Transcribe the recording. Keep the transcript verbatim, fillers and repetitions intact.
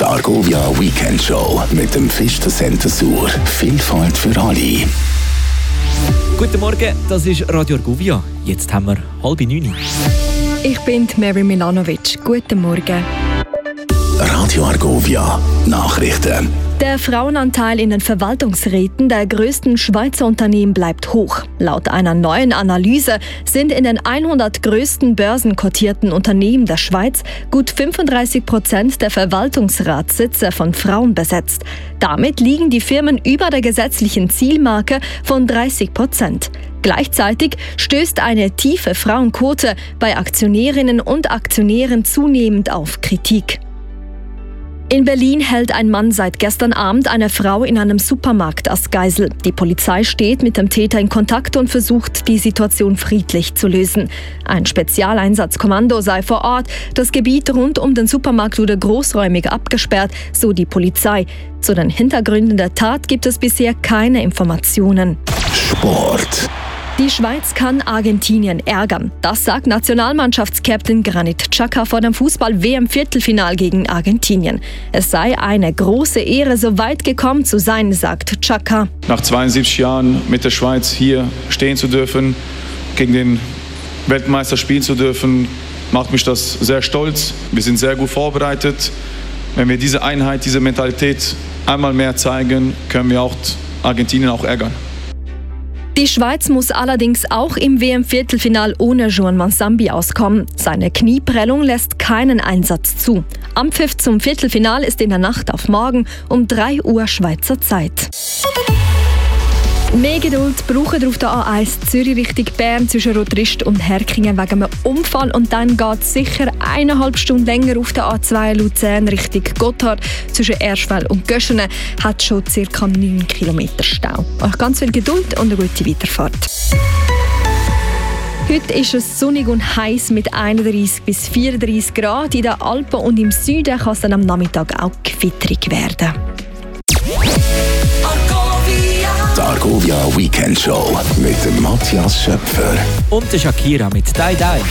Argovia Weekend Show mit dem Fisch Center Sur. Vielfalt für alle. Guten Morgen, das ist Radio Argovia. Jetzt haben wir halb neun. Ich bin Mary Milanovic. Guten Morgen. Radio Argovia Nachrichten. Der Frauenanteil in den Verwaltungsräten der grössten Schweizer Unternehmen bleibt hoch. Laut einer neuen Analyse sind in den hundert grössten börsenkotierten Unternehmen der Schweiz gut fünfunddreißig Prozent der Verwaltungsratssitze von Frauen besetzt. Damit liegen die Firmen über der gesetzlichen Zielmarke von dreißig Prozent. Gleichzeitig stößt eine tiefe Frauenquote bei Aktionärinnen und Aktionären zunehmend auf Kritik. In Berlin hält ein Mann seit gestern Abend eine Frau in einem Supermarkt als Geisel. Die Polizei steht mit dem Täter in Kontakt und versucht, die Situation friedlich zu lösen. Ein Spezialeinsatzkommando sei vor Ort. Das Gebiet rund um den Supermarkt wurde großräumig abgesperrt, so die Polizei. Zu den Hintergründen der Tat gibt es bisher keine Informationen. Sport. Die Schweiz kann Argentinien ärgern. Das sagt Nationalmannschaftskapitän Granit Xhaka vor dem Fußball-W M-Viertelfinal gegen Argentinien. Es sei eine große Ehre, so weit gekommen zu sein, sagt Xhaka. Nach zweiundsiebzig Jahren mit der Schweiz hier stehen zu dürfen, gegen den Weltmeister spielen zu dürfen, macht mich das sehr stolz. Wir sind sehr gut vorbereitet. Wenn wir diese Einheit, diese Mentalität einmal mehr zeigen, können wir auch Argentinien auch ärgern. Die Schweiz muss allerdings auch im W M-Viertelfinal ohne Juan Mansambi auskommen. Seine Knieprellung lässt keinen Einsatz zu. Anpfiff zum Viertelfinal ist in der Nacht auf morgen um drei Uhr Schweizer Zeit. Mehr Geduld brauchen wir auf der A eins Zürich Richtung Bern zwischen Rotrist und Herkingen wegen einem Unfall. Und dann geht es sicher eineinhalb Stunden länger auf der A zwei Luzern Richtung Gotthard. Zwischen Erschwell und Göschenen hat schon ca. neun Kilometer Stau. Euch ganz viel Geduld und eine gute Weiterfahrt. Heute ist es sonnig und heiß mit einunddreißig bis vierunddreißig Grad. In den Alpen und im Süden kann es dann am Nachmittag auch gewitterig werden. Die Argovia Weekend Show mit dem Matthias Schöpfer. Und der Shakira mit «Die Die».